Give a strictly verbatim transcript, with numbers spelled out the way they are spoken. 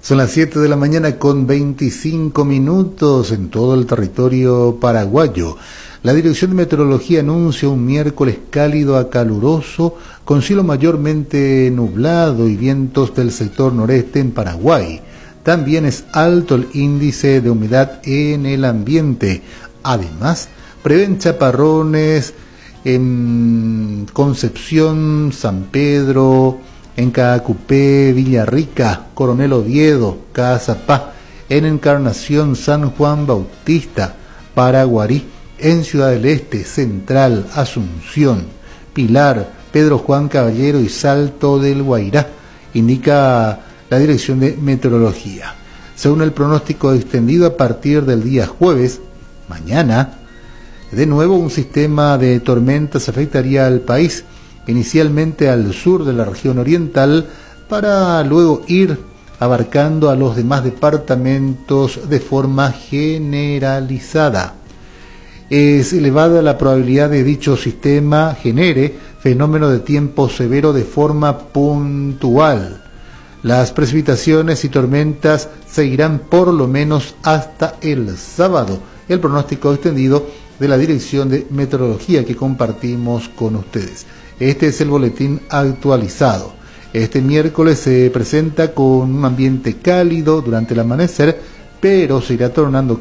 Son las siete de la mañana con veinticinco minutos en todo el territorio paraguayo. La Dirección de Meteorología anuncia un miércoles cálido a caluroso, con cielo mayormente nublado y vientos del sector noreste en Paraguay. También es alto el índice de humedad en el ambiente. Además, prevén chaparrones en Concepción, San Pedro, en Caacupé, Villarrica, Coronel Oviedo, Cazapá, en Encarnación, San Juan Bautista, Paraguarí, en Ciudad del Este, Central, Asunción, Pilar, Pedro Juan Caballero y Salto del Guairá, indica la Dirección de Meteorología. Según el pronóstico extendido a partir del día jueves, mañana, de nuevo un sistema de tormentas afectaría al país, inicialmente al sur de la región oriental, para luego ir abarcando a los demás departamentos de forma generalizada. Es elevada la probabilidad de dicho sistema genere fenómeno de tiempo severo de forma puntual. Las precipitaciones y tormentas seguirán por lo menos hasta el sábado. El pronóstico extendido de la Dirección de Meteorología que compartimos con ustedes. Este es el boletín actualizado. Este miércoles se presenta con un ambiente cálido durante el amanecer, pero se irá tornando